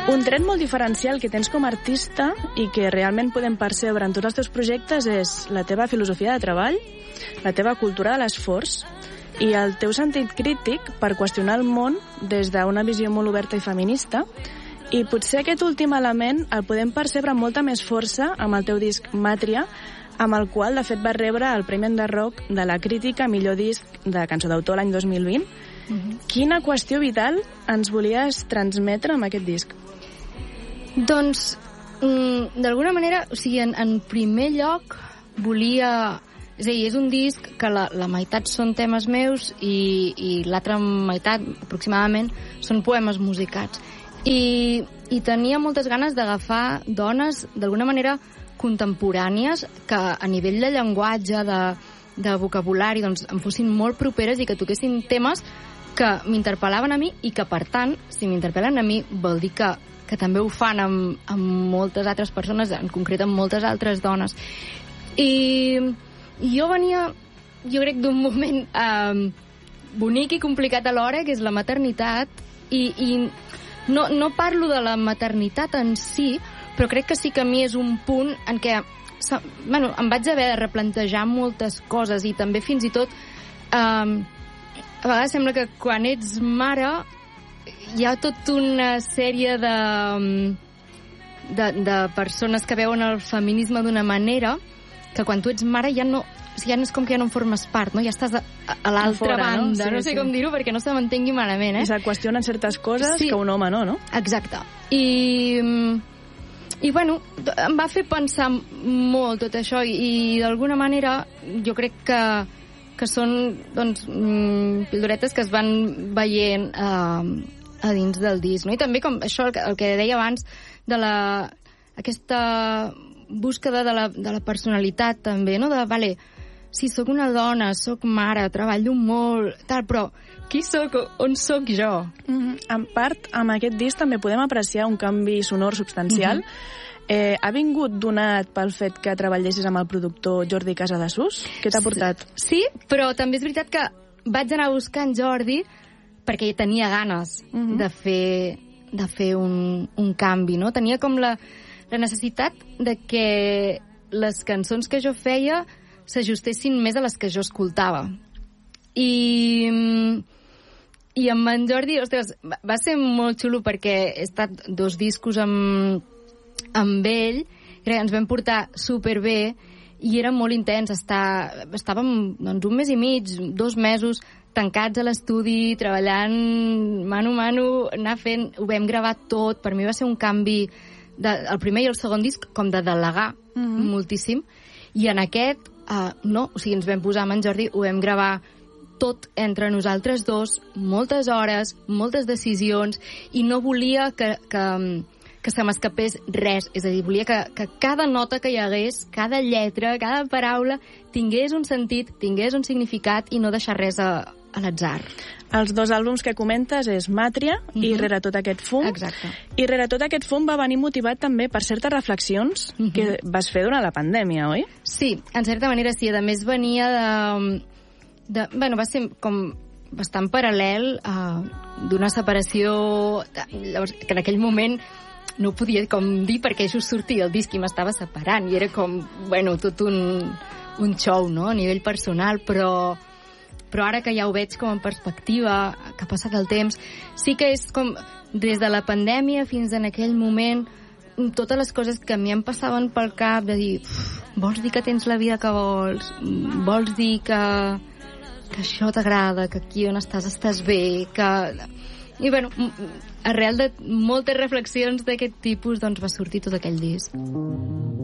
Un tret molt diferencial que tens com a artista i que realment podem percebre en tots els teus projectes és la teva filosofia de treball, la teva cultura de l'esforç i el teu sentit crític per qüestionar el món des d'una visió molt oberta i feminista. I potser aquest últim element el podem percebre amb molta més força amb el teu disc Màtria, amb el qual, de fet, va rebre el Premi Enderrock de la crítica a millor disc de cançó d'autor l'any 2020. Quina qüestió vital ens volies transmetre amb aquest disc? Doncs, d'alguna manera, o sigui, en primer lloc volia... És a dir, és un disc que la meitat són temes meus i l'altra meitat, aproximadament, són poemes musicats. I tenia moltes ganes d'agafar dones, d'alguna manera, contemporànies, que a nivell de llenguatge, de vocabulari, doncs, em fossin molt properes i que toquessin temes que m'interpel·laven a mi i que, per tant, si m'interpel·len a mi, vol dir que també ho fan amb moltes altres persones, en concret amb moltes altres dones. I jo venia, jo crec, d'un moment bonic i complicat alhora, que és la maternitat, i no parlo de la maternitat en si, però crec que sí que a mi és un punt en què em vaig haver de replantejar moltes coses i també fins i tot a vegades sembla que quan ets mare hi ha tota una sèrie de persones que veuen el feminisme d'una manera que quan tu ets mare ja no és com que ja no en formes part, no? Ja estàs a l'altra banda, no sé com dir-ho perquè no se m'entengui malament, I se qüestionen certes coses que un home no? Exacte. I bueno, em va fer pensar molt tot això i d'alguna manera jo crec que són doncs, pildoretes que es van veient a dins del disc, no? I també com això, el que deia abans de aquesta búsqueda de la personalitat també, no? Vale, sí, sóc una dona, sóc mare, treballo molt, tal, però qui sóc? On sóc jo? En part, amb aquest disc també podem apreciar un canvi sonor substancial. Ha vingut donat pel fet que treballessis amb el productor Jordi Casadesús? Què t'ha portat? Sí, però també és veritat que vaig anar a buscar en Jordi perquè tenia ganes de fer un canvi, no? Tenia com la necessitat de que les cançons que jo feia s'ajustessin més a les que jo escoltava. I amb en Jordi, ostres, va ser molt xulo perquè he estat 2 discos amb ell, ens vam portar superbé i era molt intens. Estàvem doncs, 1 mes i mig, 2 mesos tancats a l'estudi, treballant mano a mano, anar fent, ho vam gravar tot. Per mi va ser un canvi el primer i el segon disc com de delegar moltíssim, i en aquest no, o sigui, ens vam posar amb en Jordi, ho vam gravar tot entre nosaltres dos, moltes hores, moltes decisions, i no volia que se m'escapés res, és a dir, volia que cada nota que hi hagués, cada lletra, cada paraula tingués un sentit, tingués un significat i no deixar res a l'atzar. Els 2 àlbums que comentes és Màtria i Rere tot aquest fum. Exacte. I Rere tot aquest fum va venir motivat també per certes reflexions que vas fer durant la pandèmia, oi? Sí, en certa manera sí. A més venia bueno, va ser com bastant paral·lel d'una separació que en aquell moment no ho podia com dir perquè just sortia el disc i m'estava separant i era com, bueno, tot un show, no?, a nivell personal, però ara que ja ho veig com en perspectiva, que ha passat el temps, sí que és com des de la pandèmia fins en aquell moment totes les coses que a mi em passaven pel cap de dir, vols dir que tens la vida que vols? Vols dir que això t'agrada, que aquí on estàs bé, I, bueno, arrel de moltes reflexions d'aquest tipus, doncs va sortir tot aquell disc.